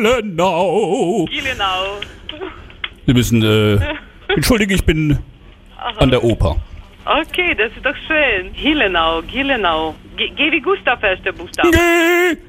Gielenau. Gielenau. Sie müssen, entschuldige, ich bin an der Oper. Okay, das ist doch schön. Gielenau. G wie Gustav, erster Buchstabe. G